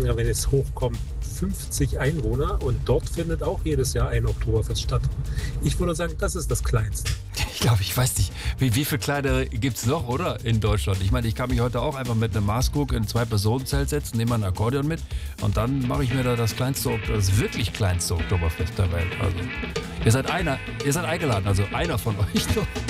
wenn es hochkommt, 50 Einwohner und dort findet auch jedes Jahr ein Oktoberfest statt. Ich würde sagen, das ist das Kleinste. Ich glaube, ich weiß nicht, wie viel kleinere gibt es noch, oder? In Deutschland. Ich meine, ich kann mich heute auch einfach mit einem Maßkrug in 2-Personen-Zelt setzen, nehme ein Akkordeon mit und dann mache ich mir da das wirklich kleinste Oktoberfest der Welt. Also, ihr seid eingeladen, also einer von euch.